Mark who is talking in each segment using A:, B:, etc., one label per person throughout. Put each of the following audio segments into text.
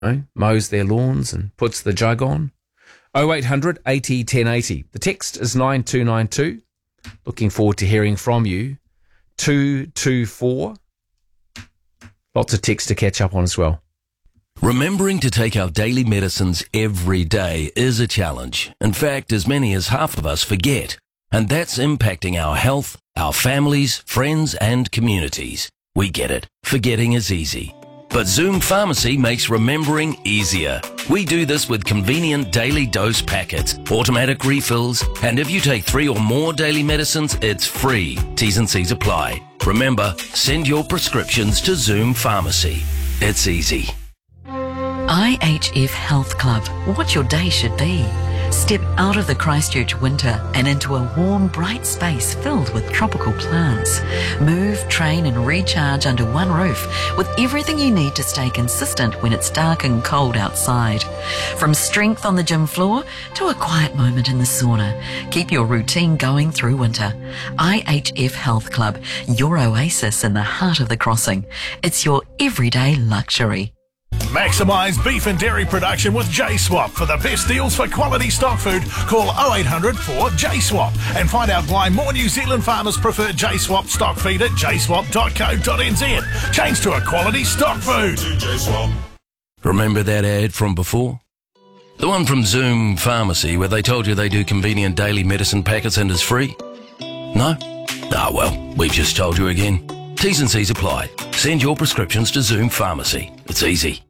A: mows their lawns and puts the jug on. 0800 80 1080. The text is 9292. Looking forward to hearing from you. 224. Lots of text to catch up on as well.
B: Remembering to take our daily medicines every day is a challenge. In fact, as many as half of us forget. And that's impacting our health, our families, friends and communities. We get it. Forgetting is easy. But Zoom Pharmacy makes remembering easier. We do this with convenient daily dose packets, automatic refills, and if you take 3 or more daily medicines, it's free. T's and C's apply. Remember, send your prescriptions to Zoom Pharmacy. It's easy.
C: IHF Health Club. What your day should be. Step out of the Christchurch winter and into a warm, bright space filled with tropical plants. Move, train and recharge under one roof with everything you need to stay consistent when it's dark and cold outside. From strength on the gym floor to a quiet moment in the sauna. Keep your routine going through winter. IHF Health Club, your oasis in the heart of the crossing. It's your everyday luxury.
D: Maximise beef and dairy production with J-Swap. For the best deals for quality stock food, call 0800 4JSWAP and find out why more New Zealand farmers prefer J-Swap stock feed at jswap.co.nz. Change to a quality stock food.
B: Remember that ad from before? The one from Zoom Pharmacy where they told you they do convenient daily medicine packets and is free? No? Ah, well, we've just told you again. T's and C's apply. Send your prescriptions to Zoom Pharmacy. It's easy.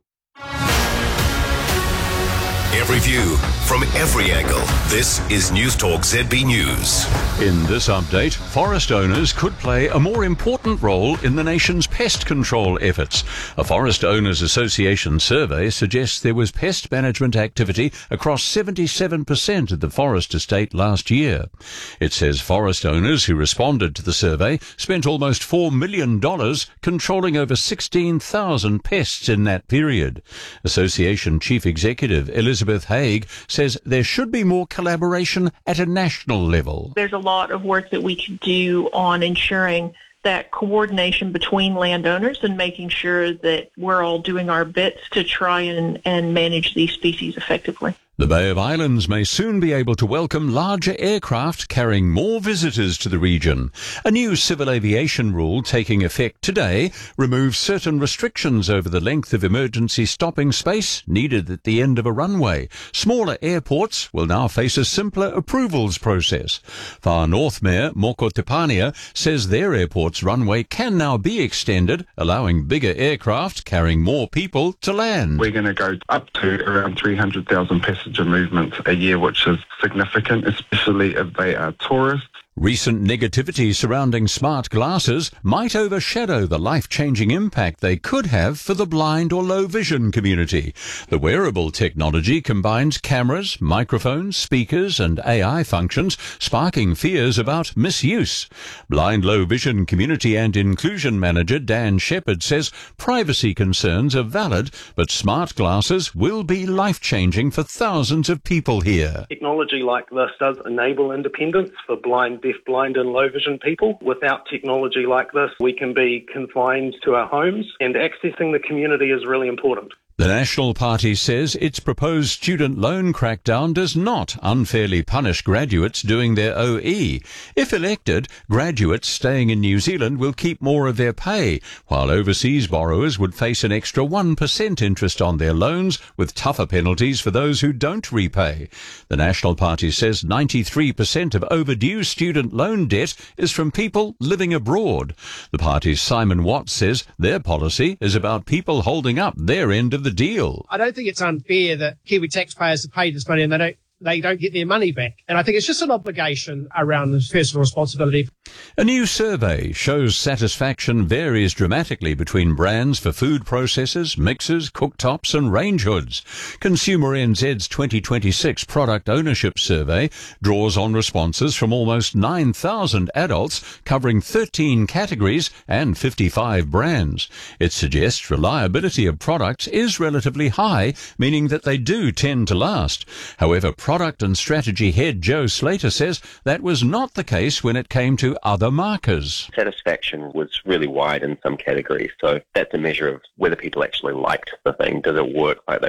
E: Every view from every angle. This is News Talk ZB News.
F: In this update, forest owners could play a more important role in the nation's pest control efforts. A Forest Owners Association survey suggests there was pest management activity across 77% of the forest estate last year. It says forest owners who responded to the survey spent almost $4 million controlling over 16,000 pests in that period. Association Chief Executive Elizabeth Haig says there should be more collaboration at a national level.
G: There's a lot of work that we can do on ensuring that coordination between landowners and making sure that we're all doing our bits to try and manage these species effectively.
F: The Bay of Islands may soon be able to welcome larger aircraft carrying more visitors to the region. A new civil aviation rule taking effect today removes certain restrictions over the length of emergency stopping space needed at the end of a runway. Smaller airports will now face a simpler approvals process. Far North Mayor Moko Tepania says their airport's runway can now be extended, allowing bigger aircraft carrying more people to land.
H: We're going to go up to around 300,000 passenger movements a year, which is significant, especially if they are tourists.
F: Recent negativity surrounding smart glasses might overshadow the life-changing impact they could have for the blind or low vision community. The wearable technology combines cameras, microphones, speakers and AI functions, sparking fears about misuse. Blind low vision community and inclusion manager Dan Shepherd says privacy concerns are valid, but smart glasses will be life-changing for thousands of people here.
I: Technology like this does enable independence for blind, deaf-blind and low-vision people. Without technology like this, we can be confined to our homes, and accessing the community is really important.
F: The National Party says its proposed student loan crackdown does not unfairly punish graduates doing their OE. If elected, graduates staying in New Zealand will keep more of their pay, while overseas borrowers would face an extra 1% interest on their loans, with tougher penalties for those who don't repay. The National Party says 93% of overdue student loan debt is from people living abroad. The party's Simon Watts says their policy is about people holding up their end of the deal.
J: I don't think it's unfair that Kiwi taxpayers have paid this money and they don't get their money back. And I think it's just an obligation around personal responsibility.
F: A new survey shows satisfaction varies dramatically between brands for food processors, mixers, cooktops and range hoods. Consumer NZ's 2026 Product Ownership Survey draws on responses from almost 9,000 adults covering 13 categories and 55 brands. It suggests reliability of products is relatively high, meaning that they do tend to last. However, Product and Strategy Head Joe Slater says that was not the case when it came to other markers.
K: Satisfaction was really wide in some categories, so that's a measure of whether people actually liked the thing. Does it work like they